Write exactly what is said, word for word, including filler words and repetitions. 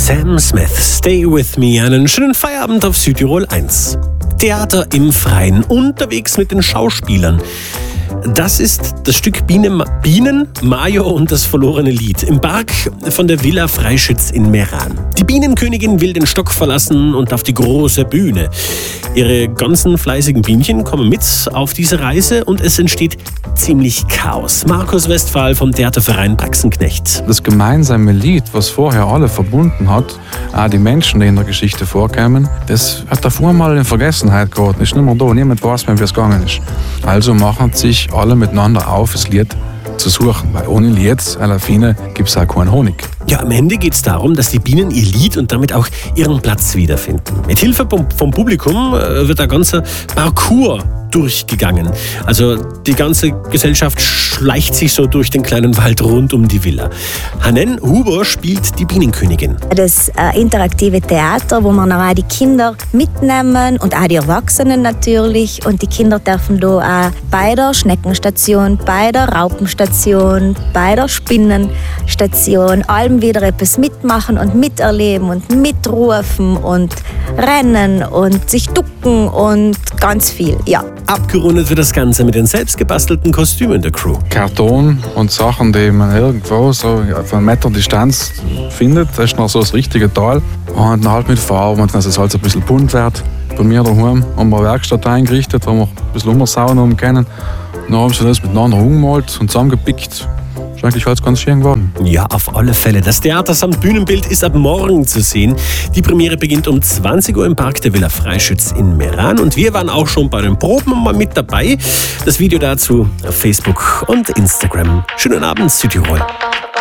Sam Smith, Stay With Me. Einen schönen Feierabend auf Südtirol eins. Theater im Freien, unterwegs mit den Schauspielern. Das ist das Stück Bienen, Bienen, Mayo und das verlorene Lied im Park von der Villa Freischütz in Meran. Die Bienenkönigin will den Stock verlassen und auf die große Bühne. Ihre ganzen fleißigen Bienchen kommen mit auf diese Reise und es entsteht ziemlich Chaos. Markus Westphal vom Theaterverein Praxenknecht. Das gemeinsame Lied, was vorher alle verbunden hat, auch die Menschen, die in der Geschichte vorkamen, das hat davor mal in Vergessenheit geraten. Ist nicht mehr da, niemand weiß mehr, wie es gegangen ist. Also machen sich alle miteinander auf, das Lied zu suchen, weil ohne Lied, à la fine, gibt es auch keinen Honig. Ja, am Ende geht es darum, dass die Bienen ihr Lied und damit auch ihren Platz wiederfinden. Mit Hilfe vom Publikum wird ein ganzer Parcours durchgegangen. Also die ganze Gesellschaft schleicht sich so durch den kleinen Wald rund um die Villa. Hanen Huber spielt die Bienenkönigin. Das äh, interaktive Theater, wo man auch die Kinder mitnehmen und auch die Erwachsenen natürlich. Und die Kinder dürfen da auch bei der Schneckenstation, bei der Raupenstation, bei der Spinnenstation allem wieder etwas mitmachen und miterleben und mitrufen und rennen und sich ducken und ganz viel, ja. Abgerundet wird das Ganze mit den selbstgebastelten Kostümen der Crew. Karton und Sachen, die man irgendwo so auf einen Meter Distanz findet, das ist noch so das richtige Teil. Und dann halt mit Farben, dass es halt ein bisschen bunt wird. Bei mir daheim haben wir eine Werkstatt eingerichtet, wo wir ein bisschen umsauen haben können. Dann haben sie das miteinander umgemalt und zusammengepickt. Ist eigentlich alles ganz schön geworden. Ja, auf alle Fälle. Das Theater samt Bühnenbild ist ab morgen zu sehen. Die Premiere beginnt um zwanzig Uhr im Park der Villa Freischütz in Meran. Und wir waren auch schon bei den Proben mal mit dabei. Das Video dazu auf Facebook und Instagram. Schönen Abend, Südtirol.